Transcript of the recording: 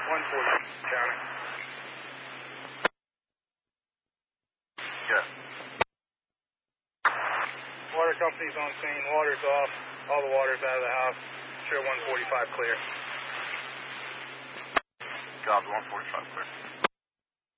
140, county. Yeah. Water company's on scene. Water's off. All the water's out of the house. Sure 145 clear. Jobs 145 clear.